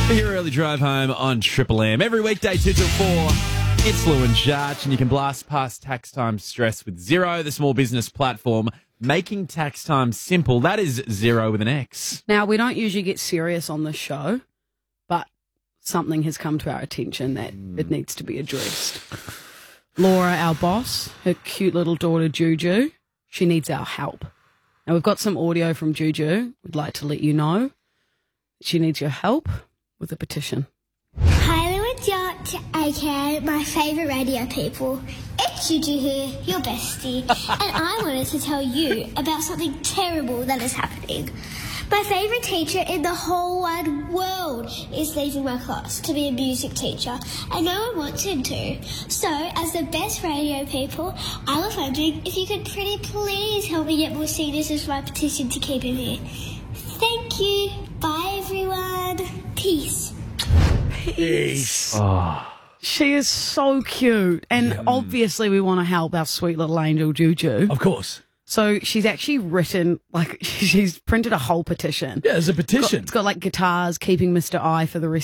Your early drive home on Triple M. Every weekday, 2 till 4, it's Lou and Jarch, and you can blast past tax time stress with Xero, the small business platform, making tax time simple. That is Xero with an X. Now, we don't usually get serious on this show, but something has come to our attention that it needs to be addressed. Laura, our boss, her cute little daughter, Juju, she needs our help. Now, we've got some audio from Juju. We'd like to let you know she needs your help with a petition. Hi, Lou and Jarch, aka my favourite radio people. It's Juju here, your bestie, and I wanted to tell you about something terrible that is happening. My favourite teacher in the whole wide world is leaving my class to be a music teacher, and no one wants him to. So, as the best radio people, I was wondering if you could pretty please help me get more signatures for my petition to keep him here. Thank you. Bye, everyone. Peace. Peace. She is so cute. And obviously we want to help our sweet little angel Juju. Of course. So she's actually written, she's printed a whole petition. Yeah, there's a petition. It's got like guitars, keeping Mr. I for the rest